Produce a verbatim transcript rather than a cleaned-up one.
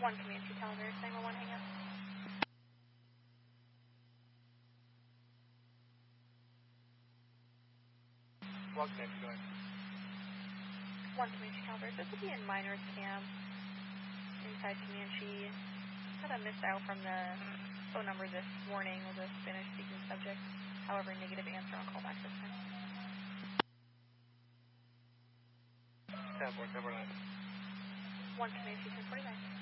One Comanche Tower, nine one one, hang up. One Comanche, go ahead. One Comanche Tower, this will be in Miners Camp, inside Comanche. Had a misdial from the phone number this morning with a Spanish-speaking subject. However, negative answer on callback this time. ten four, ten four nine. One Comanche, ten forty-nine.